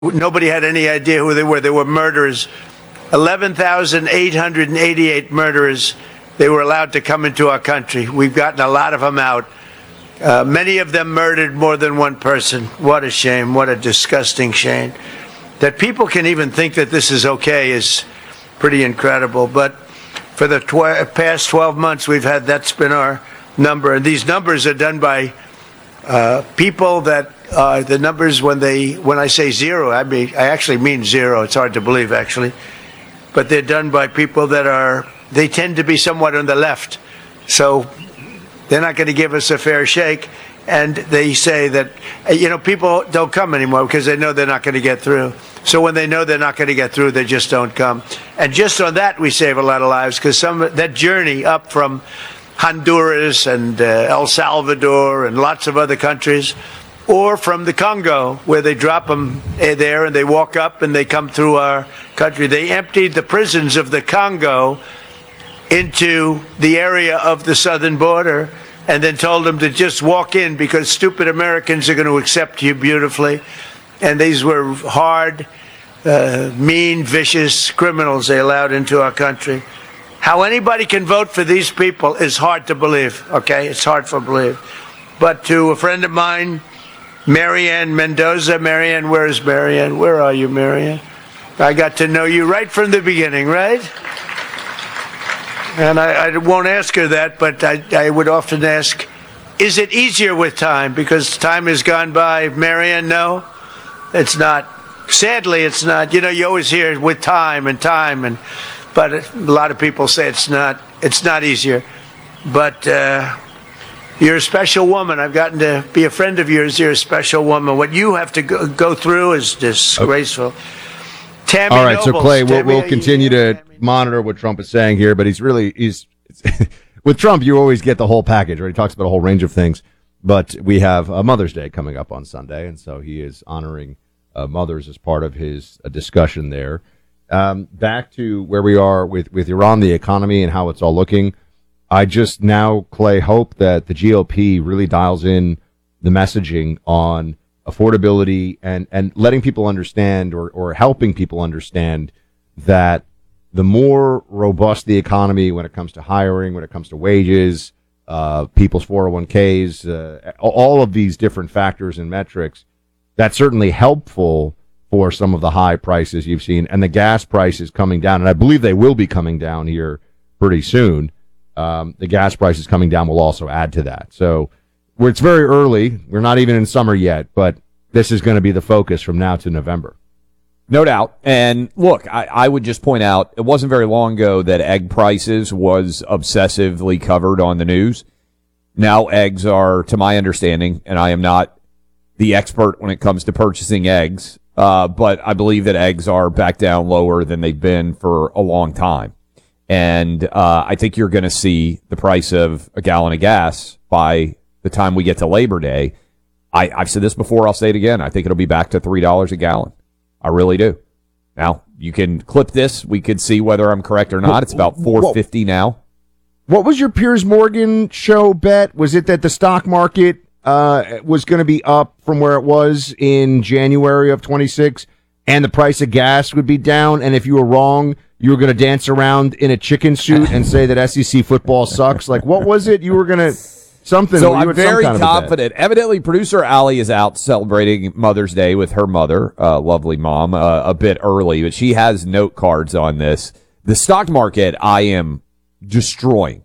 Nobody had any idea who they were. They were murderers. 11,888 murderers. They were allowed to come into our country. We've gotten a lot of them out. Many of them murdered more than one person. What a shame. What a disgusting shame. That people can even think that this is okay is pretty incredible. But for the past 12 months, that's been our number. And these numbers are done by people that the numbers when I say zero, I actually mean zero. It's hard to believe, actually. But they're done by people they tend to be somewhat on the left. So they're not going to give us a fair shake. And they say that, people don't come anymore because they know they're not going to get through. So when they know they're not going to get through, they just don't come. And just on that, we save a lot of lives because that journey up from Honduras and El Salvador and lots of other countries, or from the Congo, where they drop them there and they walk up and they come through our country. They emptied the prisons of the Congo into the area of the southern border and then told them to just walk in because stupid Americans are going to accept you beautifully. And these were hard, mean, vicious criminals they allowed into our country. How anybody can vote for these people is hard to believe, okay? It's hard to believe. But to a friend of mine, Marianne Mendoza. Marianne, where is Marianne? Where are you, Marianne? I got to know you right from the beginning, right? And I won't ask her that, but I would often ask, is it easier with time? Because time has gone by. Marianne, no, it's not. Sadly, it's not. You always hear with time, but a lot of people say it's not easier. But you're a special woman. I've gotten to be a friend of yours. You're a special woman. What you have to go through is disgraceful. Okay. Tammy All right, Nobles, so Clay, we'll continue to monitor what Trump is saying here, but he's with Trump, you always get the whole package, right? He talks about a whole range of things, but we have Mother's Day coming up on Sunday, and so he is honoring mothers as part of his discussion there. Back to where we are with Iran, the economy, and how it's all looking. I just now, Clay, hope that the GOP really dials in the messaging on affordability and letting people understand or helping people understand that the more robust the economy when it comes to hiring, when it comes to wages, people's 401ks, all of these different factors and metrics, that's certainly helpful for some of the high prices you've seen. And the gas prices coming down, and I believe they will be coming down here pretty soon. The gas prices coming down will also add to that. So it's very early. We're not even in summer yet, but this is going to be the focus from now to November. No doubt. And look, I would just point out, it wasn't very long ago that egg prices was obsessively covered on the news. Now eggs are, to my understanding, and I am not the expert when it comes to purchasing eggs, but I believe that eggs are back down lower than they've been for a long time. And I think you're going to see the price of a gallon of gas by the time we get to Labor Day. I've said this before, I'll say it again. I think it'll be back to $3 a gallon. I really do. Now, you can clip this. We could see whether I'm correct or not. It's about $4.50 now. What was your Piers Morgan show bet? Was it that the stock market was going to be up from where it was in January of 26 and the price of gas would be down? And if you were wrong, you were going to dance around in a chicken suit and say that SEC football sucks? Like, what was it? You were going to... Something. So I'm very confident. Evidently, producer Allie is out celebrating Mother's Day with her mother, lovely mom, a bit early, but she has note cards on this. The stock market, I am destroying.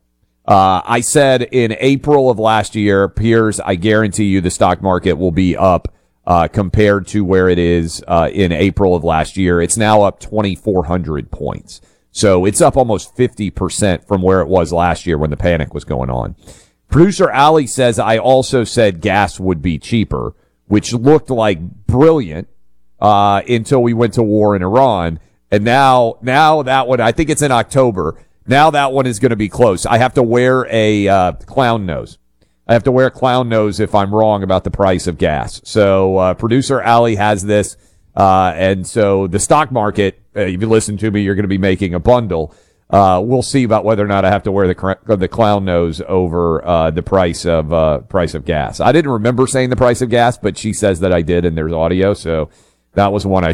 I said in April of last year, Piers, I guarantee you the stock market will be up compared to where it is in April of last year. It's now up 2,400 points. So it's up almost 50% from where it was last year when the panic was going on. Producer Ali says, I also said gas would be cheaper, which looked like brilliant until we went to war in Iran. And now that one, I think it's in October. Now that one is going to be close. I have to wear a clown nose. I have to wear a clown nose if I'm wrong about the price of gas. So producer Ali has this. And so the stock market, if you listen to me, you're going to be making a bundle. We'll see about whether or not I have to wear the clown nose over the price of gas. I didn't remember saying the price of gas, but she says that I did, and there's audio. So That was one I